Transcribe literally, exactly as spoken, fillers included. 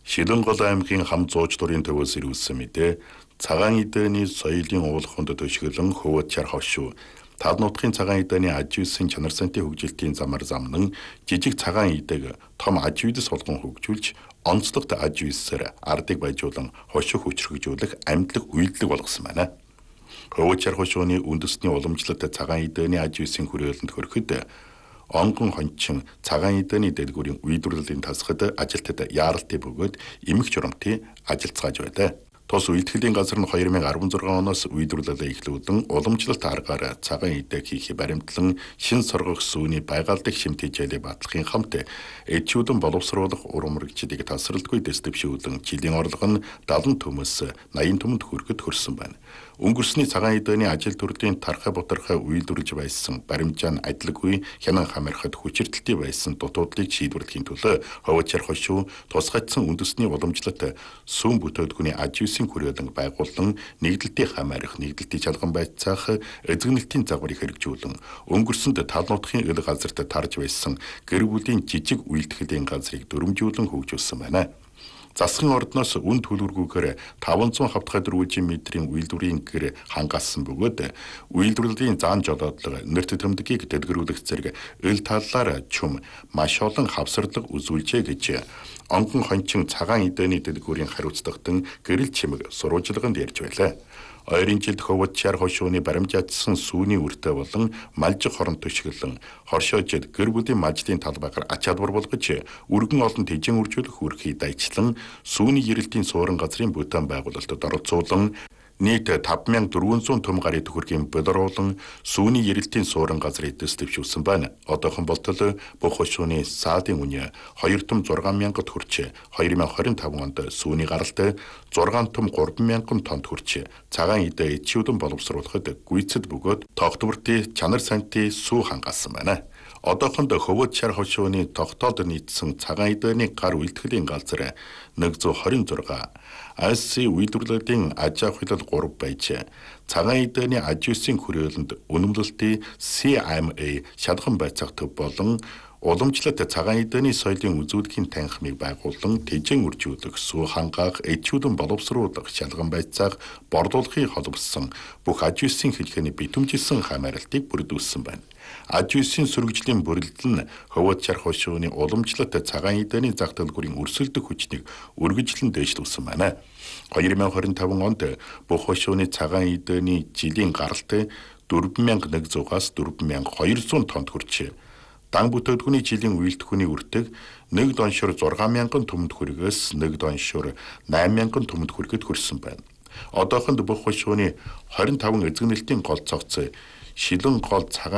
Шилэнгол аймгийн хам зууч дурын төвөөс ирүүлсэн мэдээ цагаан эдэний соёлын уулахунд төшгөлөн хөвөд чар хошуу. Тал нутгийн цагаан эдэний аж үйлсийн чанар сантын хөгжилтийн замар замнан жижиг цагаан эдэг том аж үйлс болгон хөгжүүлж онцлогт аж үйлсээр ардыг баяжуулан хошуу хүчрхэгжүүлэх амьдлаг үйлдэл болгосон байна. Хөвөд чар хошууны үндэсний уламжлалт цагаан эдэний аж үйлсийн хүрээлэнд хүрэхэд онгон хончин цагаан эдэний дэдгүүрийн үйлдвэрлэлийн тасгад ажилтад яаралтай бөгөөд эмх журамтын ажилцгааж байдаг. Тус үйлдвэрлэлийн газар нь две тысячи шестнадцать оноос үйлдвэрлэлээ эхлүүлэн уламжлалт аргаар цагаан эдэг хийх баримтлан шин соргох сүүний байгальдах шимт хичээлээ батлахын хамт эдчүүдэн боловсруулах урам мөрөгчдийг тасралтгүй дэслэвшүүлэн жилийн орлого нь дадлан төмөс наян төмөнд хүрэхэд хүрсэн байна. Өнгөрсний цагаан эдэний ажил төрлийн тархай бутархай үйлдвэрлэж байсан баримжаа нь адилгүй хянан хамаархад хүчирдэлтэй байсан дутуудлыг шийдвэрлэхийн төлөө ховод чар хошуу тусгайцсан үндэсний уламжлалт сүм бүтээдгүүний аж үйлсийн хүрээлэн байгуулан нэгдэлтийн хамаарах, нэгдэлтийн чалган байцаах, эзэгнэлтийн загварыг хэрэгжүүлэн өнгөрсөнд тал нутгийн ил газарт тарж байсан гэр бүлийн жижиг үйлдвэрлэлийн газрыг дүрмжүүлэн хөгжүүлсэн байна. Засгийн ордноос үн төлөвлөгөөр таванзан хавтгай дөрвөн метрийн үйлдвэрийн гэр хангаасан бөгөөд үйлдвэрлэлийн зан жолоодлого нэрт тэмдгийг дэдгэрүүлэх зэрэг ил таллаар чүм маш олон хавсарлага үзүүлжээ гэж онгон хончин цагаан эдэний дэдгүүрийн хариуцлагатан гэрэл чимэг сурвалжлаганд ярьж байлаа. Ойрын жилд ховод чар хошууны баримжаатсан сүүний үртэй болон малжих хорон төшгөлөн хоршоожид гэр бүлийн мажлын талбайгаар ач албар болгож өргөн олон тэжин үржүүлэх үрхий дайчлан сүүний ерэлтийн суурин газрын бүтээн байгуулалтад оролцуулан нийт тавд мянга дөрвөн зуун төм гарыг төхөргийн болоруулан сүүний ерэлтийн суурин газрыг дэслэвшүүлсэн байна. Одоохон болтол бүх хошууны саадын үнэ хоёр том зургаан мянгад хүрч две тысячи двадцать пять онд сүүний гаралт зургаан том гурван мянган тоннд хүрч цагаан эдэ эдчүүдэн боловсруулахад гүйцэд бөгөөд тогтвортой чанар сантын сүү хангаасан байна. Одоохонд хөвөд чар хошууны тогтоолд нийцсэн цагаан эдэний гар үйлдвэрлэлийн газар one hundred twenty-six, ай эс си үйлдвэрлэлийн аж ахуй хилэл three байж цагаан эдэний аж үйлсийн хүрээлэнд үнэмлэлтийн си эм эй шалган байцаах төв болон уламжлалт цагаан эдэний соёлын үзүүлэхийн танхимыг байгуулан тэжэн үржүүлэх, сүү хангаах, эдчүүдэн боловсруулах, шалган байцаах, борлуулахыг холбосон бүх аж үйлсийн хэлхээний битүүмжилсэн хамааралтыг бүрдүүлсэн байна. Аж үйлсийн сүргэжлийн бүрэлдэл нь ховод чар хошууны уламжлалт цагаан эдэний зах дэлгүүрийн өрсөлдөх хүчнийг үргэлжлэн дээшлүүлсэн байна. две тысячи двадцать пять онд бүх хошууны цагаан эдэний жилийн гаралт four thousand one hundred-аас four thousand two hundred тоннд хүрч дан бүтээдгүүний жилийн үйлдвэрлэхүүний үртэг нэг доншор six thousand төмөнд хүргээс нэг доншор eight thousand төмөнд хүрэхэд хүрсэн байна. Одоохонд бүх хошууны twenty-five эзэгнэлтийн гол цогц шилэн гол цагаан